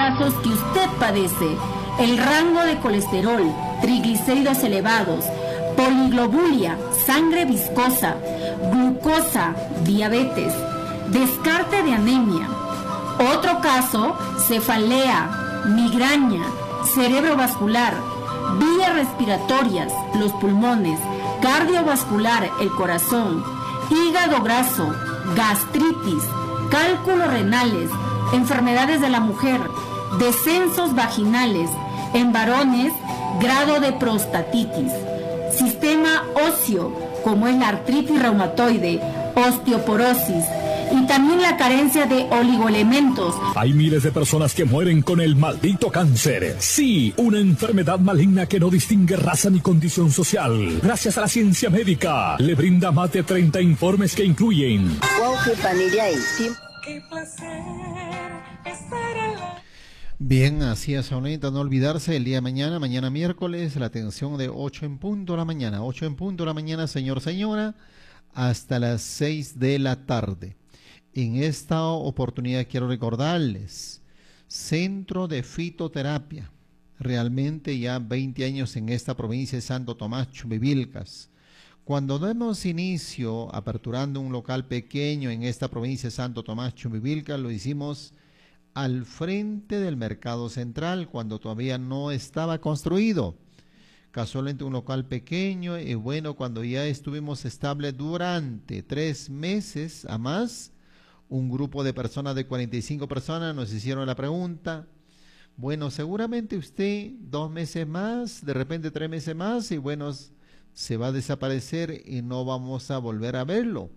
casos que usted padece: el rango de colesterol, triglicéridos elevados, poliglobulia, sangre viscosa, glucosa, diabetes, descarte de anemia. Otro caso: cefalea, migraña, cerebrovascular, vías respiratorias, los pulmones, cardiovascular, el corazón, hígado graso, gastritis, cálculos renales, enfermedades de la mujer, descensos vaginales, en varones, grado de prostatitis, sistema óseo, como es la artritis reumatoide, osteoporosis, y también la carencia de oligoelementos. Hay miles de personas que mueren con el maldito cáncer. Sí, una enfermedad maligna que no distingue raza ni condición social. Gracias a la ciencia médica, le brinda más de 30 informes que incluyen... Qué placer estar al lado. Bien, así es, Saulita, no olvidarse, el día de mañana, mañana miércoles, la atención de 8 en punto de la mañana. 8 en punto de la mañana, señor, señora, hasta las 6 de la tarde. En esta oportunidad quiero recordarles, Centro de Fitoterapia, realmente ya 20 años en esta provincia de Santo Tomás, Chumbivilcas. Cuando demos inicio aperturando un local pequeño en esta provincia de Santo Tomás, Chumbivilcas, lo hicimos al frente del mercado central, cuando todavía no estaba construido. Casualmente un local pequeño, y bueno, cuando ya estuvimos estables durante 3 meses a más, un grupo de personas de 45 personas nos hicieron la pregunta: bueno, seguramente usted 2 meses más, de repente 3 meses más, y bueno, se va a desaparecer y no vamos a volver a verlo.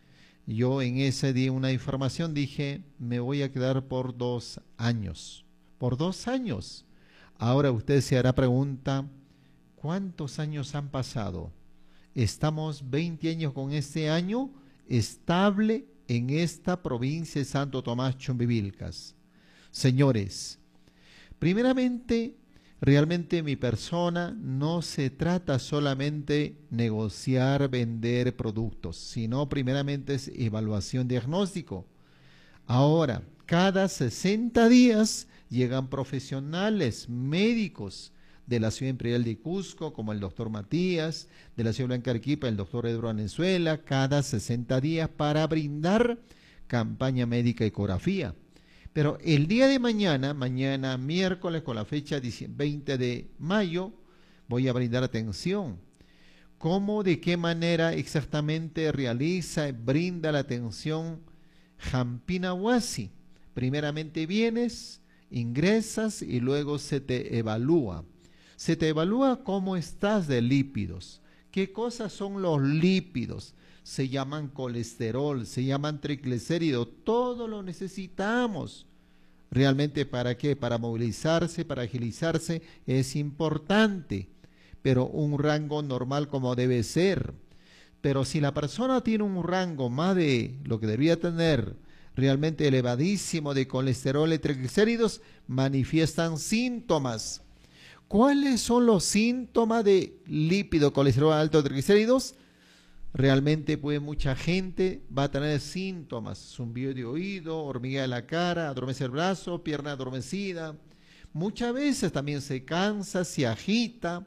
Yo en ese día una información dije, me voy a quedar por 2 años. Por 2 años. Ahora usted se hará pregunta, ¿cuántos años han pasado? Estamos 20 años con este año estable en esta provincia de Santo Tomás, Chumbivilcas. Señores, primeramente, realmente mi persona no se trata solamente negociar, vender productos, sino primeramente es evaluación diagnóstico. Ahora, cada 60 días llegan profesionales, médicos de la ciudad imperial de Cusco, como el doctor Matías, de la ciudad blanca de Arequipa, el doctor Edro Valenzuela, cada 60 días para brindar campaña médica ecografía. Pero el día de mañana, mañana miércoles con la fecha 20 de mayo, voy a brindar atención. ¿Cómo, de qué manera exactamente realiza, brinda la atención Jampina Huasi? Primeramente vienes, ingresas y luego se te evalúa. Se te evalúa cómo estás de lípidos. ¿Qué cosas son los lípidos? Se llaman colesterol, se llaman triglicéridos, todo lo necesitamos. ¿Realmente para qué? Para movilizarse, para agilizarse, es importante, pero un rango normal como debe ser. Pero si la persona tiene un rango más de lo que debería tener, realmente elevadísimo de colesterol y triglicéridos, manifiestan síntomas. ¿Cuáles son los síntomas de lípido, colesterol alto, triglicéridos? Realmente pues mucha gente va a tener síntomas: zumbido de oído, hormigueo de la cara, adormece el brazo, pierna adormecida. Muchas veces también se cansa, se agita.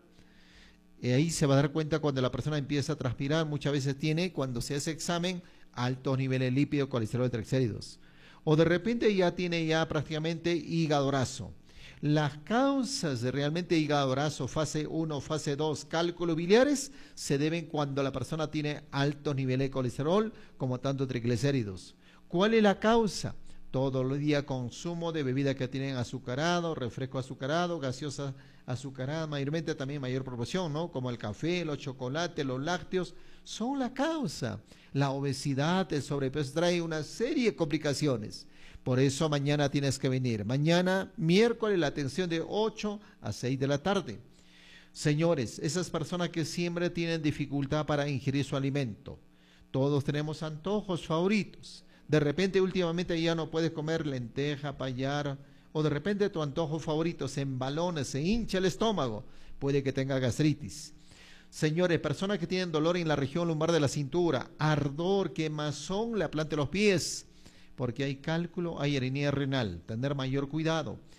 Y ahí se va a dar cuenta cuando la persona empieza a transpirar. Muchas veces tiene, cuando se hace examen, altos niveles de lípido, colesterol y triglicéridos. O de repente ya tiene ya prácticamente hígado graso. Las causas de realmente hígado graso, fase 1, fase 2, cálculos biliares, se deben cuando la persona tiene altos niveles de colesterol, como tanto triglicéridos. ¿Cuál es la causa? Todos los días consumo de bebidas que tienen azucarado, refresco azucarado, gaseosa azucarada, mayormente también mayor proporción, ¿no? Como el café, los chocolates, los lácteos, son la causa. La obesidad, el sobrepeso trae una serie de complicaciones. Por eso mañana tienes que venir. Mañana, miércoles, la atención de 8 a 6 de la tarde. Señores, esas personas que siempre tienen dificultad para ingerir su alimento. Todos tenemos antojos favoritos. De repente, últimamente ya no puedes comer lenteja, payar, o de repente tu antojo favorito se embalona, se hincha el estómago. Puede que tenga gastritis. Señores, personas que tienen dolor en la región lumbar de la cintura, ardor, quemazón, la planta de los pies, porque hay cálculo, hay anemia renal, tener mayor cuidado.